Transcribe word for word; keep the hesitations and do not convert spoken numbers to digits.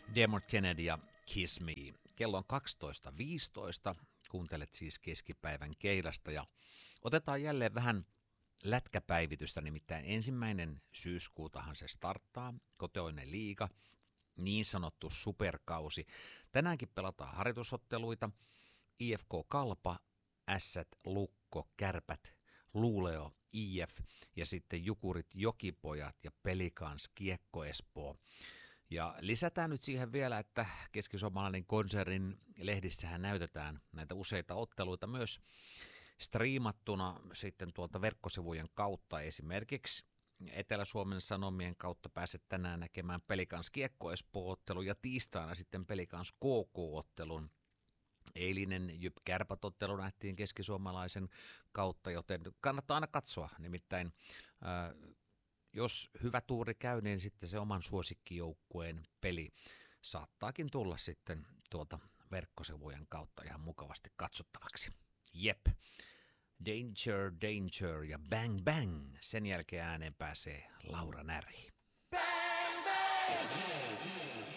Dermot Kennedy ja Kiss Me. Kello on kaksitoista viisitoista. Kuuntelet siis keskipäivän keilasta ja otetaan jälleen vähän lätkäpäivitystä, nimittäin ensimmäinen syyskuutahan se starttaa, kotimainen liiga, niin sanottu superkausi. Tänäänkin pelataan harjoitusotteluita, I F K Kalpa, Ässät, Lukko, Kärpät, Luuleo, I F ja sitten Jukurit, Jokipojat ja Pelikans, Kiekko Espoo. Ja lisätään nyt siihen vielä, että keskisuomalainen konsernin lehdissähän näytetään näitä useita otteluita myös striimattuna sitten tuolta verkkosivujen kautta. Esimerkiksi Etelä-Suomen Sanomien kautta pääset tänään näkemään Pelikans Kiekko Espoo-ottelun ja tiistaina sitten Pelikans K K-ottelun. Eilinen Jyp Kärpät-ottelu nähtiin keskisuomalaisen kautta, joten kannattaa aina katsoa. Nimittäin ää, jos hyvä tuuri käy, niin sitten se oman suosikkijoukkueen peli saattaakin tulla sitten tuolta verkkosivujen kautta ihan mukavasti katsottavaksi. Jep. Danger, Danger ja Bang Bang. Sen jälkeen ääneen pääsee Laura Närhi. Bang, bang!